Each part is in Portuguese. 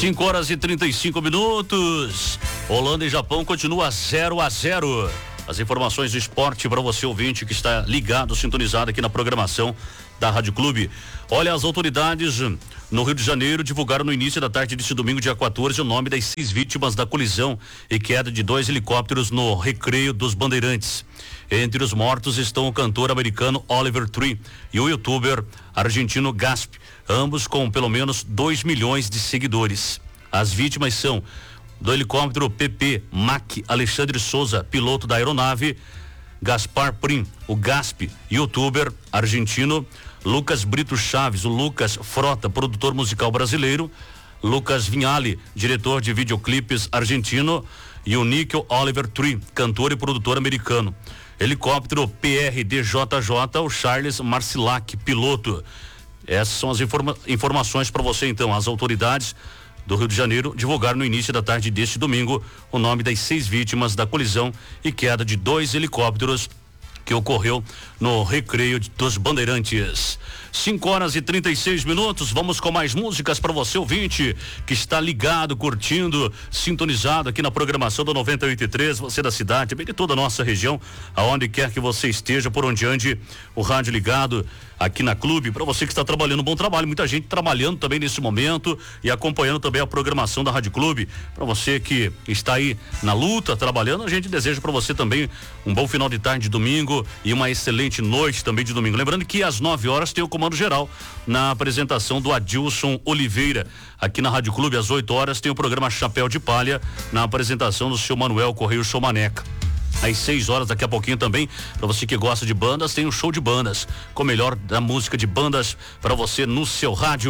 5h35. Holanda e Japão continua 0-0. As informações do esporte para você ouvinte que está ligado, sintonizado aqui na programação da Rádio Clube. Olha, as autoridades no Rio de Janeiro divulgaram no início da tarde deste domingo, dia 14, o nome das 6 vítimas da colisão e queda de 2 helicópteros no Recreio dos Bandeirantes. Entre os mortos estão o cantor americano Oliver Tree e o youtuber argentino Gasp, ambos com pelo menos 2 milhões de seguidores. As vítimas são do helicóptero PP Mac Alexandre Souza, piloto da aeronave, Gaspar Prim, o Gasp, youtuber argentino, Lucas Brito Chaves, o Lucas Frota, produtor musical brasileiro, Lucas Vinhali, diretor de videoclipes argentino, e o Nickel Oliver Tree, cantor e produtor americano. Helicóptero PRDJJ, o Charles Marcilac, piloto. Essas são as informações para você, então. As autoridades do Rio de Janeiro divulgaram no início da tarde deste domingo o nome das 6 vítimas da colisão e queda de 2 helicópteros que ocorreu no Recreio dos Bandeirantes. 5h36. Vamos com mais músicas para você, ouvinte, que está ligado, curtindo, sintonizado aqui na programação do 98.3, você da cidade, bem de toda a nossa região, aonde quer que você esteja, por onde ande o rádio ligado aqui na Clube. Para você que está trabalhando, um bom trabalho, muita gente trabalhando também nesse momento e acompanhando também a programação da Rádio Clube. Para você que está aí na luta, trabalhando, a gente deseja para você também um bom final de tarde de domingo e uma excelente noite também de domingo. Lembrando que às 9 horas tem o comando geral na apresentação do Adilson Oliveira. Aqui na Rádio Clube, às 8 horas, tem o programa Chapéu de Palha na apresentação do seu Manuel Correio Chomaneca. Às 6 horas, daqui a pouquinho também, para você que gosta de bandas, tem um show de bandas, com o melhor da música de bandas para você no seu rádio.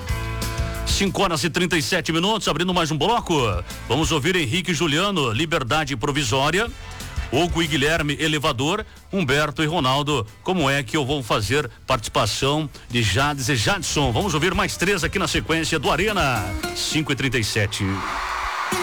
5h37, abrindo mais um bloco. Vamos ouvir Henrique e Juliano, Liberdade Provisória. Hugo e Guilherme, Elevador. Humberto e Ronaldo, Como é que eu vou fazer? Participação de Jades e Jadson. Vamos ouvir mais 3 aqui na sequência do Arena. 5h37.